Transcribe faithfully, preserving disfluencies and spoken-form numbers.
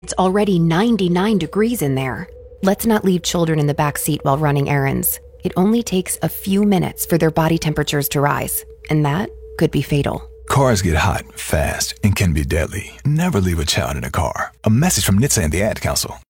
It's already ninety-nine degrees in there. Let's not leave children in the back seat while running errands. It only takes a few minutes for their body temperatures to rise, and that could be fatal. Cars get hot, fast, and can be deadly. Never leave a child in a car. A message from N H T S A and the Ad Council.